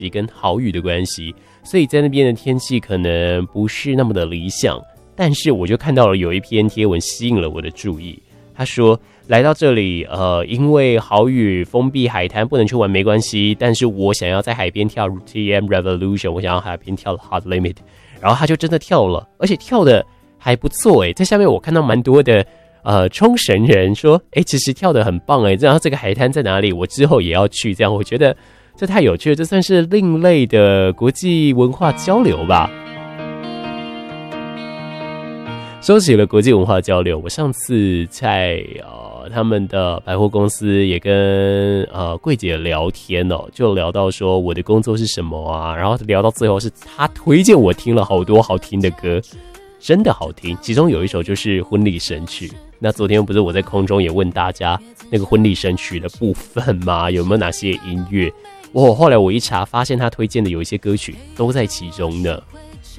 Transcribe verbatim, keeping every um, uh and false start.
跟豪雨的关系，所以在那边的天气可能不是那么的理想。但是我就看到了有一篇贴文吸引了我的注意，他说来到这里，呃，因为豪雨封闭海滩不能去玩没关系，但是我想要在海边跳 T M Revolution， 我想要海边跳 Hot Limit， 然后他就真的跳了，而且跳的还不错诶，在下面我看到蛮多的呃冲绳人说，诶，其实跳得很棒诶，然后这个海滩在哪里？我之后也要去，这样我觉得这太有趣了，这算是另类的国际文化交流吧。说起了国际文化交流，我上次在呃他们的百货公司也跟呃柜姐聊天哦，就聊到说我的工作是什么啊，然后聊到最后是他推荐我听了好多好听的歌，真的好听，其中有一首就是婚礼神曲。那昨天不是我在空中也问大家那个婚礼神曲的部分吗？有没有哪些音乐？我后来我一查发现他推荐的有一些歌曲都在其中呢。